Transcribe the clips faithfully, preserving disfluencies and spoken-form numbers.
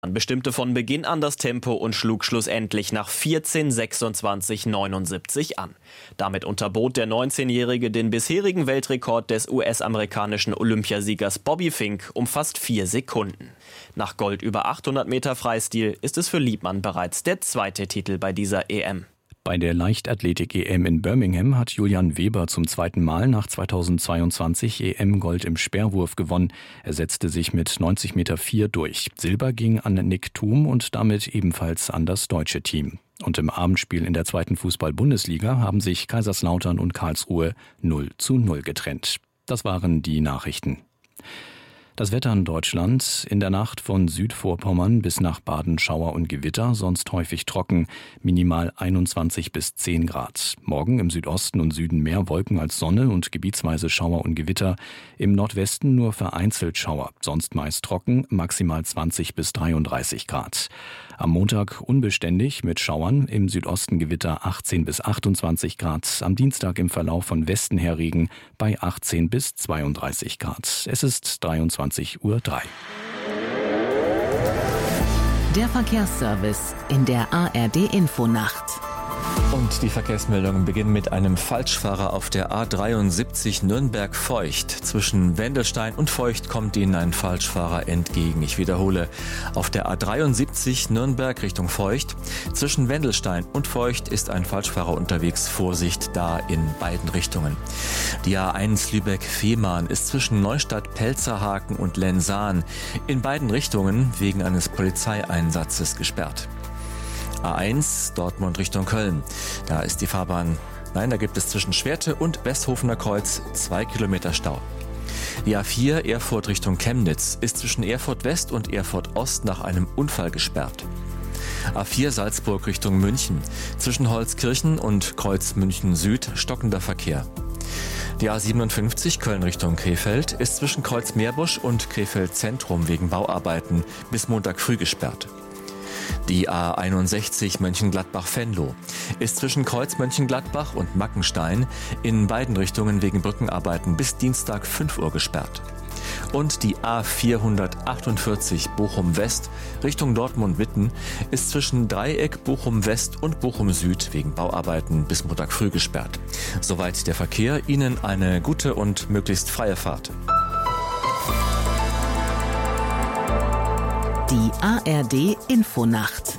Man bestimmte von Beginn an das Tempo und schlug schlussendlich nach vierzehn sechsundzwanzig neunundsiebzig an. Damit unterbot der neunzehnjährige den bisherigen Weltrekord des U S-amerikanischen Olympiasiegers Bobby Fink um fast vier Sekunden. Nach Gold über achthundert Meter Freistil ist es für Liebmann bereits der zweite Titel bei dieser E M. Bei der Leichtathletik-E M in Birmingham hat Julian Weber zum zweiten Mal nach zweitausendzweiundzwanzig E M-Gold im Speerwurf gewonnen. Er setzte sich mit neunzig Komma vier Meter durch. Silber ging an Nick Thum und damit ebenfalls an das deutsche Team. Und im Abendspiel in der zweiten Fußball-Bundesliga haben sich Kaiserslautern und Karlsruhe null zu null getrennt. Das waren die Nachrichten. Das Wetter in Deutschland: in der Nacht von Südvorpommern bis nach Baden Schauer und Gewitter, sonst häufig trocken, minimal einundzwanzig bis zehn Grad. Morgen im Südosten und Süden mehr Wolken als Sonne und gebietsweise Schauer und Gewitter. Im Nordwesten nur vereinzelt Schauer, sonst meist trocken, maximal zwanzig bis dreiunddreißig Grad. Am Montag unbeständig mit Schauern, im Südosten Gewitter achtzehn bis achtundzwanzig Grad. Am Dienstag im Verlauf von Westen her Regen bei achtzehn bis zweiunddreißig Grad. Es ist dreiundzwanzig Uhr drei. Der Verkehrsservice in der A R D-Infonacht. Und die Verkehrsmeldungen beginnen mit einem Falschfahrer auf der A dreiundsiebzig Nürnberg-Feucht. Zwischen Wendelstein und Feucht kommt Ihnen ein Falschfahrer entgegen. Ich wiederhole, auf der A dreiundsiebzig Nürnberg Richtung Feucht. Zwischen Wendelstein und Feucht ist ein Falschfahrer unterwegs. Vorsicht da in beiden Richtungen. Die A eins Lübeck-Fehmarn ist zwischen Neustadt-Pelzerhaken und Lensahn in beiden Richtungen wegen eines Polizeieinsatzes gesperrt. A eins Dortmund Richtung Köln. Da ist die Fahrbahn, nein, da gibt es zwischen Schwerte und Westhofener Kreuz zwei Kilometer Stau. Die A vier Erfurt Richtung Chemnitz ist zwischen Erfurt West und Erfurt Ost nach einem Unfall gesperrt. A vier Salzburg Richtung München. Zwischen Holzkirchen und Kreuz München Süd stockender Verkehr. Die A siebenundfünfzig Köln Richtung Krefeld ist zwischen Kreuz Meerbusch und Krefeld Zentrum wegen Bauarbeiten bis Montag früh gesperrt. Die A einundsechzig Mönchengladbach-Venlo ist zwischen Kreuz Mönchengladbach und Mackenstein in beiden Richtungen wegen Brückenarbeiten bis Dienstag fünf Uhr gesperrt. Und die A vierhundertachtundvierzig Bochum-West Richtung Dortmund-Witten ist zwischen Dreieck Bochum-West und Bochum-Süd wegen Bauarbeiten bis Montag früh gesperrt. Soweit der Verkehr. Ihnen eine gute und möglichst freie Fahrt. Die A R D-Infonacht.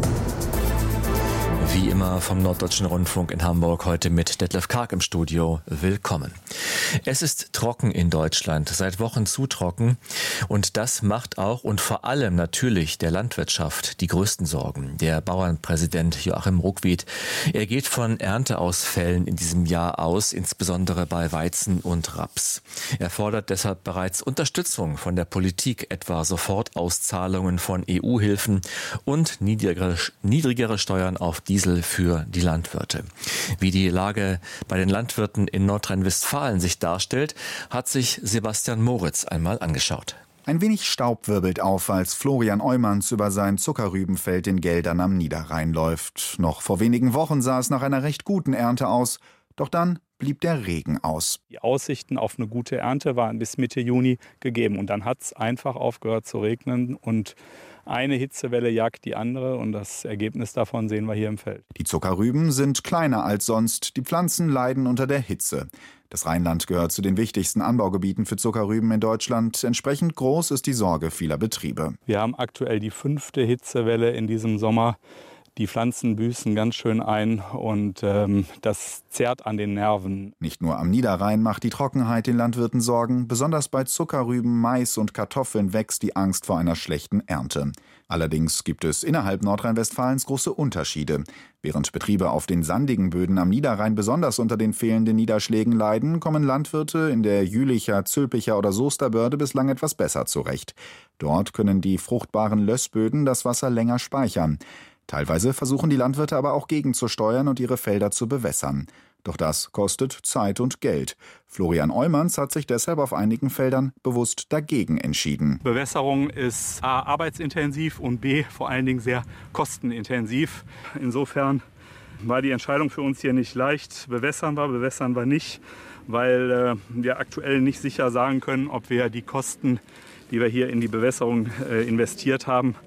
Wie immer vom Norddeutschen Rundfunk in Hamburg, heute mit Detlef Karg im Studio. Willkommen. Es ist trocken in Deutschland, seit Wochen zu trocken. Und das macht auch und vor allem natürlich der Landwirtschaft die größten Sorgen. Der Bauernpräsident Joachim Ruckwied, er geht von Ernteausfällen in diesem Jahr aus, insbesondere bei Weizen und Raps. Er fordert deshalb bereits Unterstützung von der Politik, etwa Sofortauszahlungen von E U-Hilfen und niedrigere, niedrigere Steuern auf Diesel für die Landwirte. Wie die Lage bei den Landwirten in Nordrhein-Westfalen sich darstellt, hat sich Sebastian Moritz einmal angeschaut. Ein wenig Staub wirbelt auf, als Florian Eumanns über sein Zuckerrübenfeld in Geldern am Niederrhein läuft. Noch vor wenigen Wochen sah es nach einer recht guten Ernte aus, doch dann blieb der Regen aus. Die Aussichten auf eine gute Ernte waren bis Mitte Juni gegeben und dann hat es einfach aufgehört zu regnen und eine Hitzewelle jagt die andere und das Ergebnis davon sehen wir hier im Feld. Die Zuckerrüben sind kleiner als sonst, die Pflanzen leiden unter der Hitze. Das Rheinland gehört zu den wichtigsten Anbaugebieten für Zuckerrüben in Deutschland. Entsprechend groß ist die Sorge vieler Betriebe. Wir haben aktuell die fünfte Hitzewelle in diesem Sommer. Die Pflanzen büßen ganz schön ein und ähm, das zerrt an den Nerven. Nicht nur am Niederrhein macht die Trockenheit den Landwirten Sorgen. Besonders bei Zuckerrüben, Mais und Kartoffeln wächst die Angst vor einer schlechten Ernte. Allerdings gibt es innerhalb Nordrhein-Westfalens große Unterschiede. Während Betriebe auf den sandigen Böden am Niederrhein besonders unter den fehlenden Niederschlägen leiden, kommen Landwirte in der Jülicher, Zülpicher oder Soesterbörde bislang etwas besser zurecht. Dort können die fruchtbaren Lössböden das Wasser länger speichern. Teilweise versuchen die Landwirte aber auch gegenzusteuern und ihre Felder zu bewässern. Doch das kostet Zeit und Geld. Florian Eumanns hat sich deshalb auf einigen Feldern bewusst dagegen entschieden. Bewässerung ist A, arbeitsintensiv und B, vor allen Dingen sehr kostenintensiv. Insofern war die Entscheidung für uns hier nicht leicht. Bewässern wir, bewässern wir nicht, weil äh, wir aktuell nicht sicher sagen können, ob wir die Kosten, die wir hier in die Bewässerung äh, investiert haben,